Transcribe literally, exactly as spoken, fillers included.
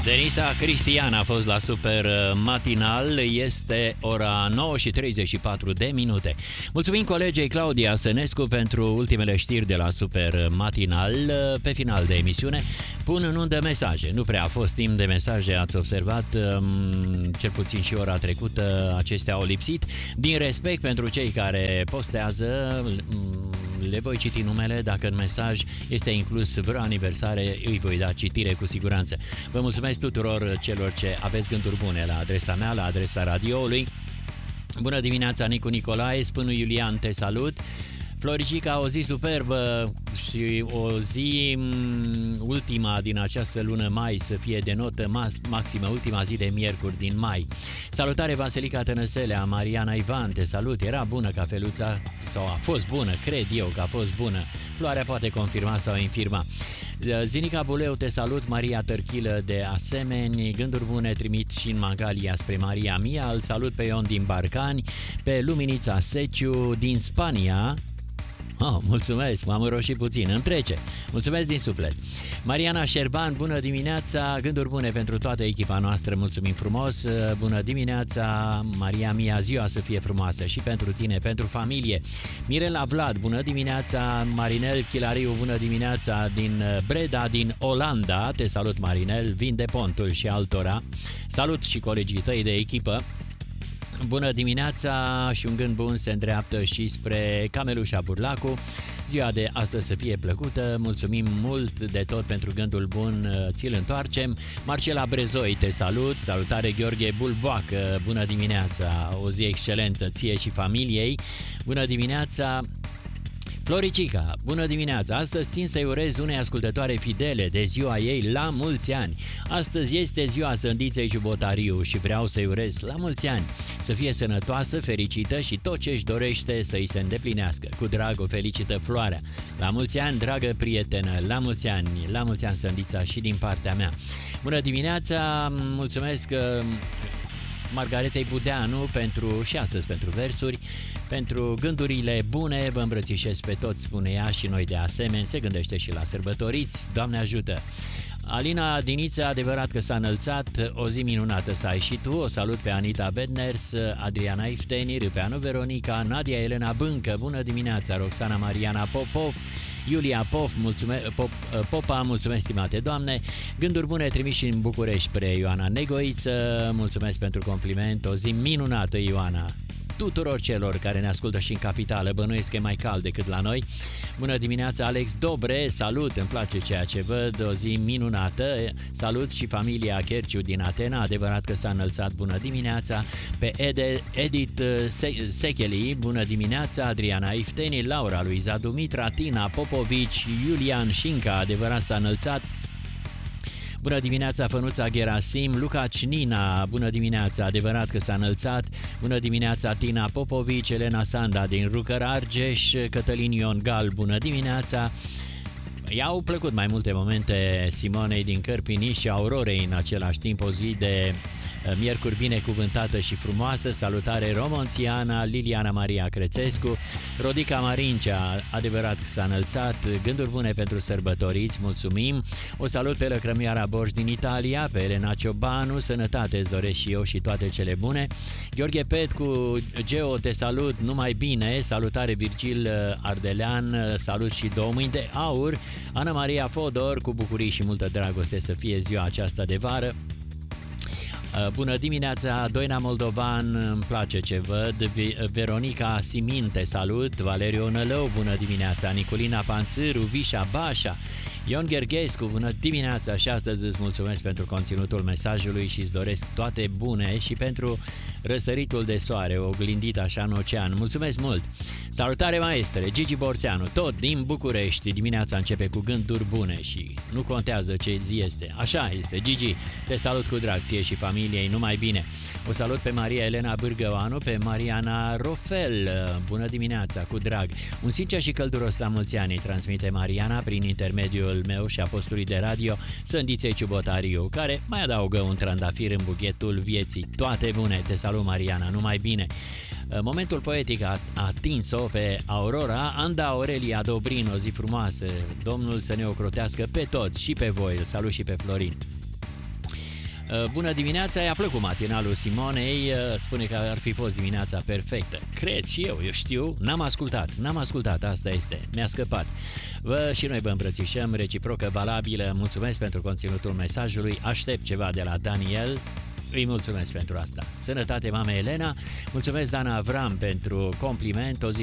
Denisa Cristian a fost la Super Matinal, este ora nouă și treizeci și patru de minute. Mulțumim colegei Claudia Sănescu pentru ultimele știri de la Super Matinal. Pe final de emisiune pun în undă mesaje. Nu prea a fost timp de mesaje, ați observat, cel puțin și ora trecută acestea au lipsit. Din respect pentru cei care postează, le voi citi numele, dacă în mesaj este inclus vreo aniversare, îi voi da citire cu siguranță. Vă mulțumesc tuturor celor ce aveți gânduri bune la adresa mea, la adresa radioului. Bună dimineața, Nicu Nicolae, Spânul Iulian, te salut. Floricica, o zi superbă și o zi ultima din această lună mai să fie de notă maximă, ultima zi de miercuri din mai. Salutare Vasilica Tănăselea, Mariana Ivan, te salut. Era bună cafeluța sau a fost bună, cred eu că a fost bună. Floarea poate confirma sau infirma. Zinica Buleu, te salut. Maria Tărchilă, de asemenea, gânduri bune trimit și în Magalia spre Maria Mia. Îl salut pe Ion din Barcani, pe Luminița Seciu din Spania. Oh, mulțumesc, m-am înroșit puțin, îmi trece. Mulțumesc din suflet. Mariana Șerban, bună dimineața, gânduri bune pentru toată echipa noastră, mulțumim frumos. Bună dimineața, Maria Mia, ziua să fie frumoasă și pentru tine, pentru familie. Mirela Vlad, bună dimineața. Marinel Chilariu, bună dimineața din Breda, din Olanda. Te salut, Marinel, vin de Pontul și altora. Salut și colegii tăi de echipă. Bună dimineața și un gând bun se îndreaptă și spre Camelușa Burlacu. Ziua de astăzi să fie plăcută, mulțumim mult de tot pentru gândul bun, ți-l întoarcem. Marcela Brezoi, te salut, salutare Gheorghe Bulboacă, bună dimineața, o zi excelentă ție și familiei. Bună dimineața Floricica, bună dimineața! Astăzi țin să-i urez unei ascultătoare fidele de ziua ei la mulți ani. Astăzi este ziua Sândiței Ciubotariu și vreau să-i urez la mulți ani. Să fie sănătoasă, fericită și tot ce își dorește să-i se îndeplinească. Cu drag o felicită Floarea. La mulți ani, dragă prietenă, la mulți ani, la mulți ani Sândița și din partea mea. Bună dimineața, mulțumesc Margaretei Budeanu pentru, și astăzi pentru versuri, pentru gândurile bune, vă îmbrățișez pe toți, spune ea, și noi de asemenea, se gândește și la sărbătoriți, Doamne ajută! Alina Diniță, adevărat că s-a înălțat, o zi minunată să ai și tu, o salut pe Anita Bedners, Adriana Ifteni, Râpeanu Veronica, Nadia Elena Bâncă, bună dimineața, Roxana Mariana Popov, Iulia Pop, mulțume, Pop, Popa, mulțumesc stimate doamne, gânduri bune trimiși în București spre Ioana Negoiță, mulțumesc pentru compliment, o zi minunată Ioana. Tuturor celor care ne ascultă și în capitală, bănuiesc că e mai cald decât la noi. Bună dimineața, Alex Dobre, salut, îmi place ceea ce văd, o zi minunată. Salut și familia Cherciu din Atena, adevărat că s-a înălțat, bună dimineața. Pe Ede, Edith Secheli, bună dimineața. Adriana Ifteni, Laura Luiza Dumitra, Tina Popovici, Iulian Șinca, adevărat s-a înălțat. Bună dimineața, Fănuța Gerasim, Luca Cnina, bună dimineața, adevărat că s-a înălțat. Bună dimineața, Tina Popovici, Elena Sanda din Rucăr Argeș, Cătălin Ion Gal, bună dimineața. I-au plăcut mai multe momente Simonei din Cărpini și Aurorei în același timp, o zi de miercuri binecuvântată și frumoasă. Salutare Romonțiana, Liliana Maria Crețescu, Rodica Marincea, adevărat că s-a înălțat, gânduri bune pentru sărbătoriți, mulțumim. O salut pe Lăcrămioara Borș din Italia, pe Elena Ciobanu, sănătate îți doresc și eu și toate cele bune. Gheorghe Petcu, Geo, te salut, numai bine, salutare Virgil Ardelean, salut și două mâini de aur. Ana Maria Fodor, cu bucurii și multă dragoste să fie ziua aceasta de vară. Bună dimineața, Doina Moldovan, îmi place ce văd. Veronica Siminte, salut. Valeriu Nălău, bună dimineața. Niculina Panțâru, Vișa Bașa, Ion Gherghescu, bună dimineața și astăzi îți mulțumesc pentru conținutul mesajului și îți doresc toate bune și pentru răsăritul de soare, oglindit așa în ocean. Mulțumesc mult! Salutare maestre, Gigi Borțeanu, tot din București. Dimineața începe cu gânduri bune și nu contează ce zi este. Așa este, Gigi, te salut cu drag ție și familiei, numai bine. O salut pe Maria Elena Bârgăoanu, pe Mariana Rofel, bună dimineața, cu drag. Un sincer și călduros la mulți ani transmite Mariana prin intermediul meu și a postului de radio Sândiței Ciubotariu, care mai adaugă un trandafir în buchetul vieții. Toate bune, te salut Mariana, numai bine. Momentul poetic a atins-o pe Aurora, Anda Aurelia Dobrin, o zi frumoasă, Domnul să ne ocrotească pe toți și pe voi, îl salut și pe Florin. Bună dimineața, i-a plăcut matinalul Simonei, spune că ar fi fost dimineața perfectă. Cred și eu, eu știu, n-am ascultat, n-am ascultat, asta este, mi-a scăpat. Vă și noi vă îmbrățișăm, reciprocă valabilă, mulțumesc pentru conținutul mesajului, aștept ceva de la Daniel. Îi mulțumesc pentru asta. Sănătate, mame Elena. Mulțumesc, Dana Avram, pentru compliment. O zi